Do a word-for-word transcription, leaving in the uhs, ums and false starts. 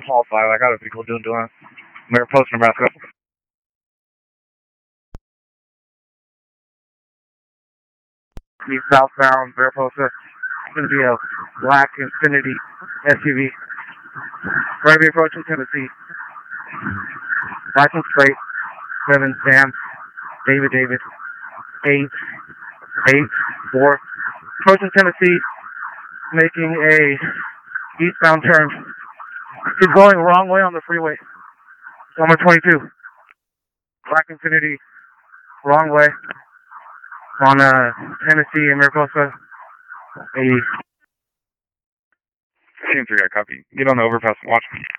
Hall five, I got a vehicle doing doing Mariposa, Nebraska. East southbound, Mariposa. It's going to be a black Infiniti S U V. Right be approaching Tennessee. License plate, seven Sam, David David, eight, eight, four. Approaching Tennessee, making a eastbound turn. He's going wrong way on the freeway. Number twenty-two. Black Infiniti, wrong way. On uh, Tennessee and Mariposa. eighty. Team three, I copy. Get on the overpass and watch me.